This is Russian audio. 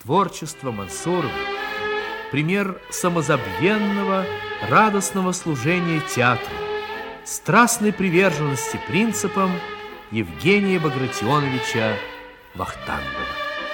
Творчество Мансурова – пример самозабвенного, радостного служения театру, страстной приверженности принципам Евгения Багратионовича Вахтангова.